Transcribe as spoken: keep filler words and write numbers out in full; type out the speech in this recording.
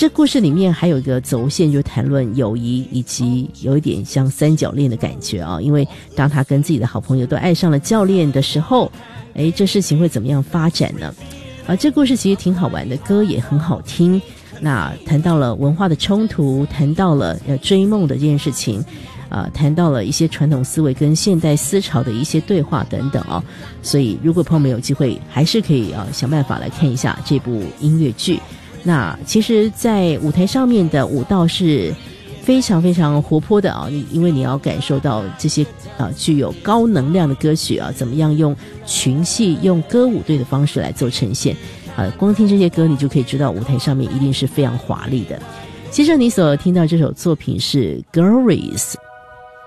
这故事里面还有一个轴线，就谈论友谊以及有一点像三角恋的感觉啊。因为当他跟自己的好朋友都爱上了教练的时候，诶，这事情会怎么样发展呢？啊，这故事其实挺好玩的，歌也很好听。那谈到了文化的冲突，谈到了呃追梦的这件事情，呃，谈到了一些传统思维跟现代思潮的一些对话等等哦。所以如果朋友们有机会，还是可以啊、呃、想办法来看一下这部音乐剧。那其实在舞台上面的舞蹈是非常非常活泼的啊，你因为你要感受到这些啊具有高能量的歌曲啊，怎么样用群戏用歌舞队的方式来做呈现啊，光听这些歌你就可以知道舞台上面一定是非常华丽的。接着你所听到这首作品是 Glories